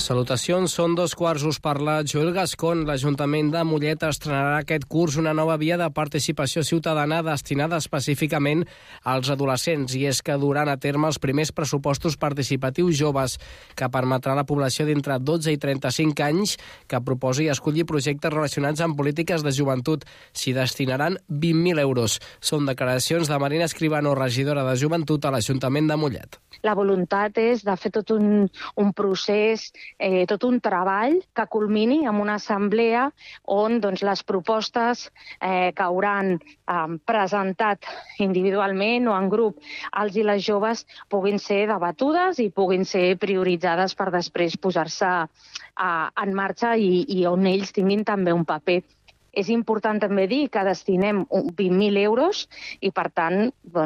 Salutacions, són 2:15 per la Joel Gascon. L'Ajuntament de Mollet estrenarà aquest curs una nova via de participació ciutadana destinada específicament als adolescents, i és que duran a terme els primers pressupostos participatius joves, que permetrà a la població d'entre 12 i 35 anys que proposi i escolli projectes relacionats amb polítiques de joventut. S'hi destinaran 20.000 euros. Són declaracions de Marina Escribano, regidora de Joventut a l'Ajuntament de Mollet. La voluntat és de fer tot un procés, tot un treball que culmini amb una assemblea on les propostes que hauran presentat individualment o en grup els i les joves puguin ser debatudes i puguin ser prioritzades per després posar-se en marxa i on ells tinguin també un paper. És important també dir que destinem 20.000 euros i, per tant,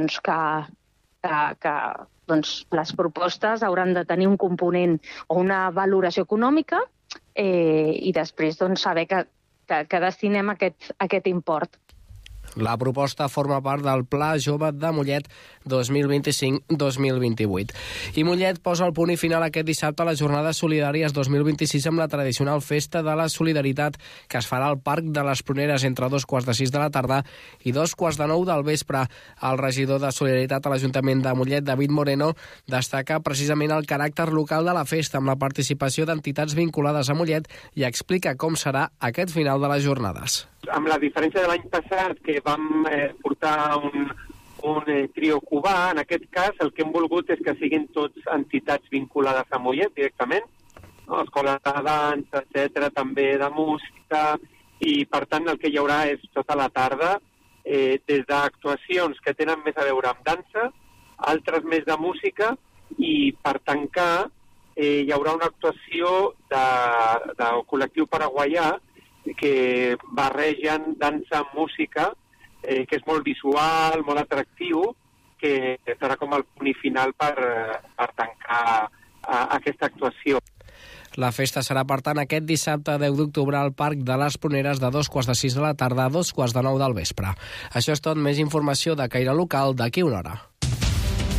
que les propostes hauran de tenir un component o una valoració econòmica i després saber que destinem aquest import. La proposta forma part del Pla Jove de Mollet 2025-2028. I Mollet posa el punt i final aquest dissabte a les Jornades Solidàries 2026 amb la tradicional Festa de la Solidaritat, que es farà al Parc de les Pruneres entre 2:15 de la tarda i 2:15 del vespre. El regidor de Solidaritat a l'Ajuntament de Mollet, David Moreno, destaca precisament el caràcter local de la festa amb la participació d'entitats vinculades a Mollet i explica com serà aquest final de les jornades. Amb la diferència de l'any passat, que vam portar un trio cubà, en aquest cas el que hem volgut és que siguin tots entitats vinculades a Mollet directament, no? Escoles de dansa, etc., també de música, i per tant el que hi haurà és tota la tarda, des d'actuacions que tenen més a veure amb dansa, altres més de música, i per tancar hi haurà una actuació del col·lectiu paraguaià que barregen dansa amb música, que és molt visual, molt atractiu, que serà com el punt final per tancar aquesta actuació. La festa serà, per tant, aquest dissabte 10 d'octubre al Parc de les Pruneres de 2:15 de la tarda a 2:15 del vespre. Això és tot. Més informació de caire local d'aquí una hora.